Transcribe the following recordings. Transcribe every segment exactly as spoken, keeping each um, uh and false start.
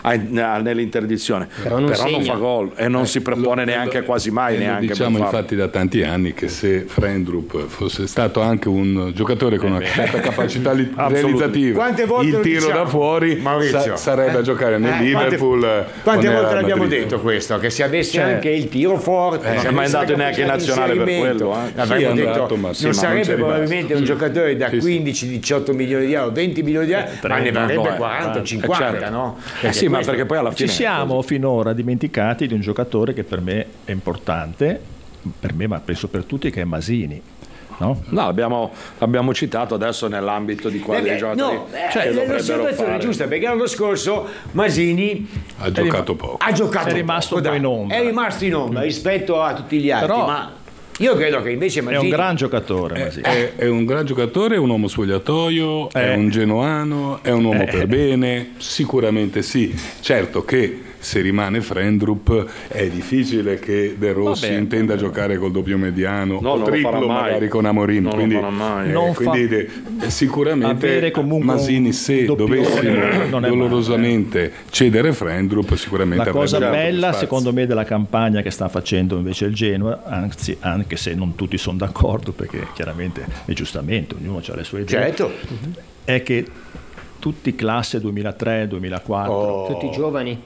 nell'interdizione, però non, però non fa gol e non eh, si propone lo, neanche lo, quasi mai. Neanche diciamo infatti da tanti anni che se Frendrup fosse stato anche un giocatore con eh una certa capacità li- realizzativa, il tiro diciamo? da fuori sa- sarebbe eh? a giocare nel eh, Liverpool. Quante, quante volte l'abbiamo Madrid. detto questo? Che se avesse cioè, anche il tiro forte, non è mai andato neanche in nazionale per quello. Eh? Sì, detto, andato, ma sì, non sarebbe non probabilmente un giocatore da sì, quindici diciotto milioni di euro, venti milioni di euro, eh, ma ne varrebbe quaranta cinquanta, certo. no? Eh sì, ma perché poi alla fine ci siamo finora dimenticati di un giocatore che per me è importante, per me ma penso per tutti, che è Masini. No, no l'abbiamo, l'abbiamo citato adesso nell'ambito di quali eh, giocatori no, cioè, la situazione è giusta, perché l'anno scorso Masini ha giocato poco, ha giocato è rimasto poco, un po' in ombra, è rimasto in ombra rispetto a tutti gli altri. Però, ma io credo che invece Masini è un gran giocatore. Masini. È, è un gran giocatore, è un uomo spogliatoio, eh. è un genoano, è un uomo eh. per bene, sicuramente sì. Certo che se rimane Frendrup è difficile che De Rossi Vabbè, intenda eh. giocare col doppio mediano no, o triplo magari con Amorim, non quindi, mai. Eh, quindi fa... sicuramente Masini se dovesse dolorosamente cedere Frendrup sicuramente la cosa bella spazio. Secondo me della campagna che sta facendo invece il Genoa, anzi anche se non tutti sono d'accordo perché chiaramente e giustamente ognuno ha le sue idee, certo. è che tutti classe duemilatré duemilaquattro, oh. tutti giovani.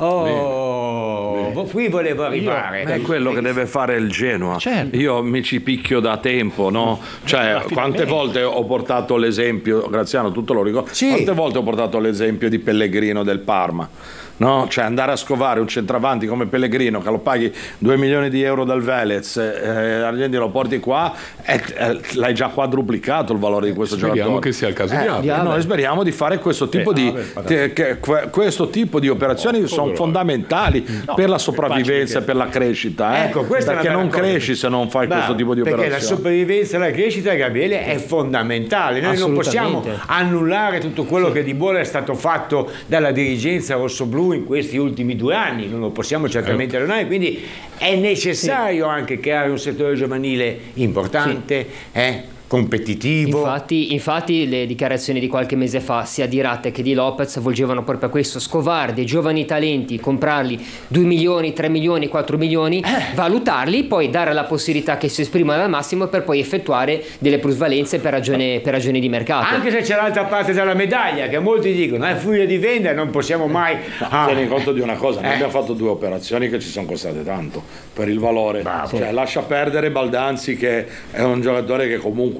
Oh, bene, bene. Qui volevo arrivare. Io, è quello che deve fare il Genoa. Certo. Io mi ci picchio da tempo, no? Cioè, quante volte ho portato l'esempio, Graziano, tu te lo ricordi? Sì. Quante volte ho portato l'esempio di Pellegrino del Parma? No? Cioè andare a scovare un centravanti come Pellegrino che lo paghi due milioni di euro dal Velez, eh, Argenti lo porti qua e eh, l'hai già quadruplicato il valore di questo speriamo giocatore. Speriamo che sia il caso eh, di Aver. Noi speriamo di fare questo tipo eh, di Aver, che, che, questo tipo di operazioni no, sono fondamentali no, per la sopravvivenza e per la crescita, eh? Ecco, perché non cresci se non fai Beh, questo tipo di operazioni. Perché la sopravvivenza e la crescita, Gabriele, è fondamentale. Noi non possiamo annullare tutto quello sì. che di buono è stato fatto dalla dirigenza rossoblù in questi ultimi due anni, non lo possiamo certamente allontanare, quindi è necessario sì. anche creare un settore giovanile importante, sì. eh, competitivo. Infatti, infatti le dichiarazioni di qualche mese fa sia di Ratte che di Lopez volgevano proprio a questo: scovare dei giovani talenti, comprarli due milioni, tre milioni, quattro milioni, eh. valutarli, poi dare la possibilità che si esprimano al massimo per poi effettuare delle plusvalenze per ragione, per ragioni di mercato. Anche se c'è l'altra parte della medaglia, che molti dicono è furia di vendita, non possiamo mai ah. tieni conto di una cosa, noi eh. abbiamo fatto due operazioni che ci sono costate tanto per il valore. Bravo. Cioè, lascia perdere Baldanzi, che è un giocatore che comunque,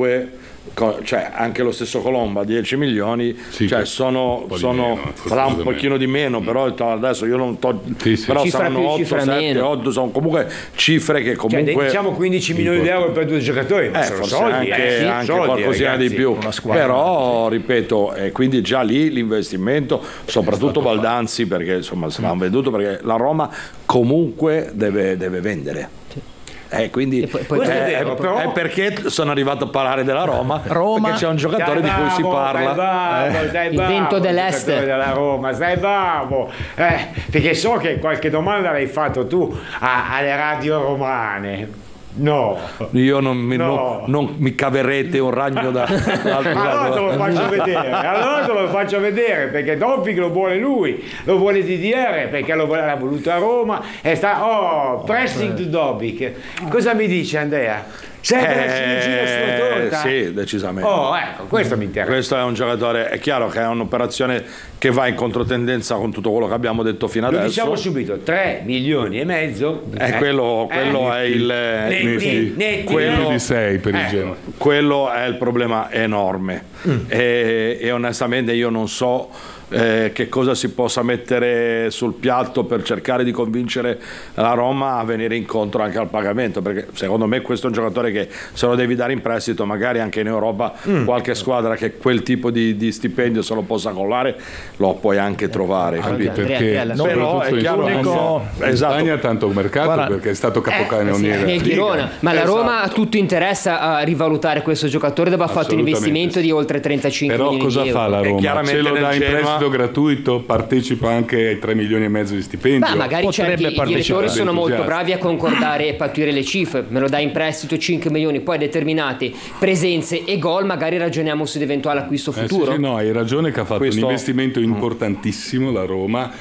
cioè anche lo stesso Colomba dieci milioni, sì, cioè sono, sono meno, un pochino di meno, però adesso io non to, sì, sì. però cifra saranno più, otto, sette, otto, sono comunque cifre che comunque, cioè, diciamo quindici milioni di euro per due giocatori, eh, sono forse soldi, anche, eh, anche soldi, qualcosina ragazzi, di più, però ripeto, e quindi già lì l'investimento, soprattutto Baldanzi, perché insomma se l'hanno venduto, perché la Roma comunque deve, deve vendere. Eh, quindi e poi, poi è, è, vero, però... è perché sono arrivato a parlare della Roma, Roma perché c'è un giocatore dai, di cui si parla, bravo, dai, il vento dell'est della Roma, stai bravo, eh, perché so che qualche domanda l'hai fatto tu a, alle radio romane. No, io non mi, no. non, non mi caverete un ragno da allora te lo faccio vedere, allora te lo faccio vedere, perché Dobbik lo vuole lui, lo vuole D D R perché lo vuole, l'ha voluto a Roma e sta oh pressing to Dobbik. Cosa mi dice Andrea? Sempre la ciliegina sulla torta? Sì, decisamente. Oh, ecco, questo mi interessa. Questo è un giocatore, è chiaro che è un'operazione che va in controtendenza con tutto quello che abbiamo detto fino Lo adesso. Diciamo subito, tre milioni e mezzo. Eh, eh, quello quello eh, è il netti, netti, quello di sei per il eh, Genoa. Quello è il problema enorme. Mm. E, e onestamente io non so Eh, che cosa si possa mettere sul piatto per cercare di convincere la Roma a venire incontro anche al pagamento, perché secondo me questo è un giocatore che se lo devi dare in prestito, magari anche in Europa mm. qualche squadra che quel tipo di, di stipendio se lo possa collare lo puoi anche trovare, anche perché Andrea, no, però è chiaro che no, esatto. ha tanto mercato. Guarda, perché è stato capocannoniere eh, nel Girona, ma la esatto. Roma tutto interessa a rivalutare questo giocatore dopo ha fatto un investimento di oltre trentacinque però milioni di euro. Però cosa fa la Roma? Ce lo dà in Genoa... prestito gratuito, partecipa anche ai tre milioni e mezzo di stipendio. Ma magari certi i direttori sono molto bravi a concordare e pattuire le cifre, me lo dai in prestito cinque milioni, poi a determinate presenze e gol magari ragioniamo su un eventuale acquisto futuro. Eh sì, sì, no, hai ragione che ha fatto Questo... un investimento importantissimo la Roma